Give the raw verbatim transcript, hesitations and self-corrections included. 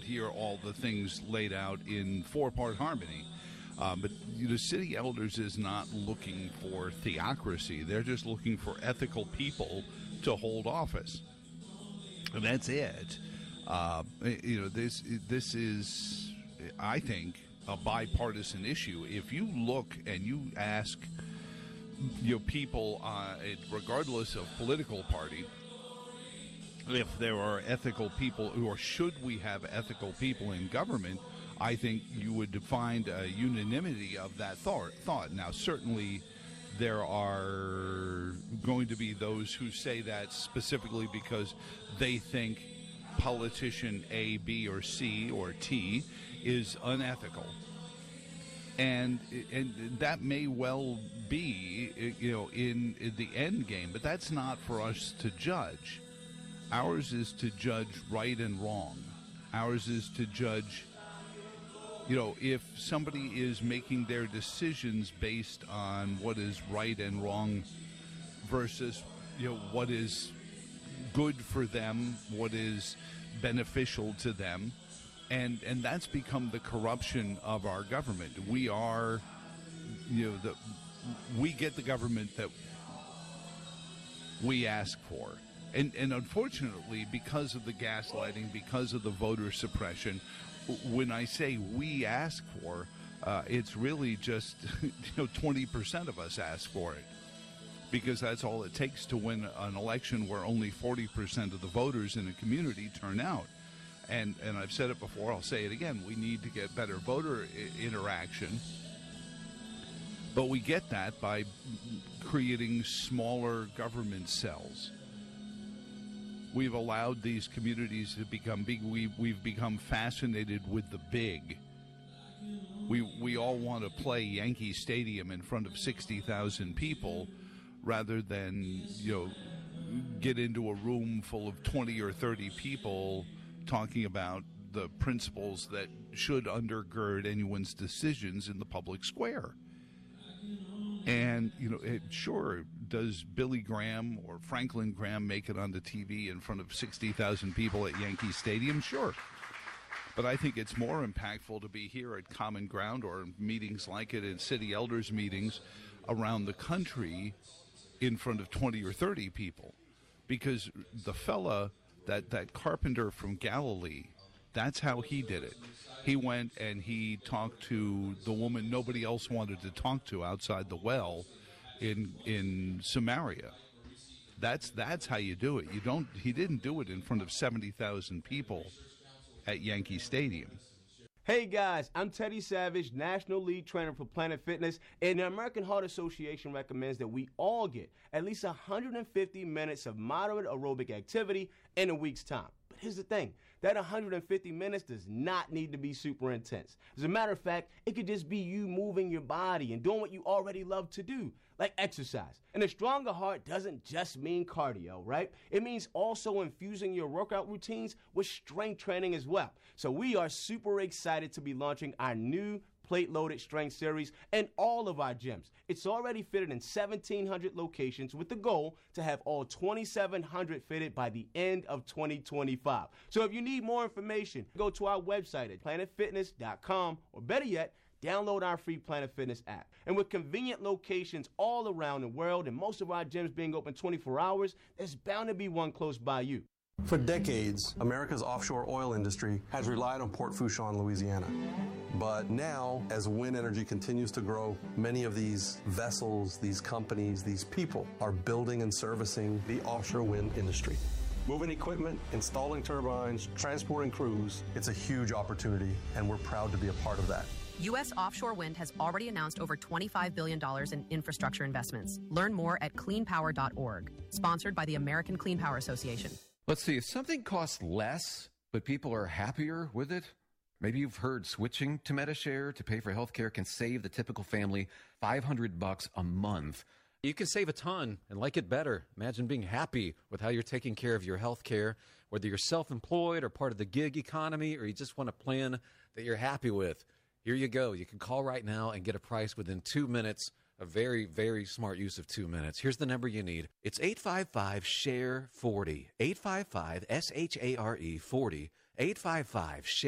hear all the things laid out in four-part harmony. Uh, but you know, City Elders is not looking for theocracy. They're just looking for ethical people to hold office. And that's it. Uh, you know, this this is, I think, a bipartisan issue. If you look and you ask, you know, people, uh, regardless of political party, if there are ethical people, or should we have ethical people in government, I think you would find a unanimity of that thought. thought. Now, certainly there are going to be those who say that specifically because they think politician A, B, or C, or T is unethical. And and that may well be, you know, in, in the end game, but that's not for us to judge. Ours is to judge right and wrong. Ours is to judge, you know, if somebody is making their decisions based on what is right and wrong versus, you know, what is good for them, what is beneficial to them. And and that's become the corruption of our government. We are, you know, the we get the government that we ask for. And and unfortunately, because of the gaslighting, because of the voter suppression, when I say we ask for, uh, it's really just, you know, twenty percent of us ask for it. Because that's all it takes to win an election where only forty percent of the voters in a community turn out. And and I've said it before, I'll say it again, we need to get better voter I- interaction. But we get that by creating smaller government cells. We've allowed these communities to become big. We, we've become fascinated with the big. We, we all want to play Yankee Stadium in front of sixty thousand people rather than, you know, get into a room full of twenty or thirty people talking about the principles that should undergird anyone's decisions in the public square. And, you know, it, sure, does Billy Graham or Franklin Graham make it on the T V in front of sixty thousand people at Yankee Stadium? Sure. But I think it's more impactful to be here at Common Ground or meetings like it in City Elders meetings around the country in front of twenty or thirty people. Because the fella, that, that carpenter from Galilee, that's how he did it. He went and he talked to the woman nobody else wanted to talk to outside the well in in Samaria. That's that's how you do it. You don't. He didn't do it in front of seventy thousand people at Yankee Stadium. Hey guys, I'm Teddy Savage, National Lead Trainer for Planet Fitness, and the American Heart Association recommends that we all get at least one hundred fifty minutes of moderate aerobic activity in a week's time. But here's the thing, that one hundred fifty minutes does not need to be super intense. As a matter of fact, it could just be you moving your body and doing what you already love to do, like exercise. And a stronger heart doesn't just mean cardio, right? It means also infusing your workout routines with strength training as well. So we are super excited to be launching our new plate-loaded strength series in all of our gyms. It's already fitted in seventeen hundred locations with the goal to have all twenty-seven hundred fitted by the end of twenty twenty-five. So if you need more information, go to our website at planet fitness dot com, or better yet, download our free Planet Fitness app. And with convenient locations all around the world and most of our gyms being open twenty-four hours, there's bound to be one close by you. For decades, America's offshore oil industry has relied on Port Fourchon, Louisiana. But now, as wind energy continues to grow, many of these vessels, these companies, these people are building and servicing the offshore wind industry. Moving equipment, installing turbines, transporting crews, it's a huge opportunity, and we're proud to be a part of that. U S offshore wind has already announced over twenty-five billion dollars in infrastructure investments. Learn more at clean power dot org. Sponsored by the American Clean Power Association. Let's see, if something costs less, but people are happier with it, maybe you've heard switching to Medi-Share to pay for health care can save the typical family five hundred bucks a month. You can save a ton and like it better. Imagine being happy with how you're taking care of your health care, whether you're self-employed or part of the gig economy, or you just want a plan that you're happy with. Here you go. You can call right now and get a price within two minutes. A very, very smart use of two minutes. Here's the number you need. It's eight five five, S H A R E forty. eight five five, S H A R E forty. eight five five, S H A R E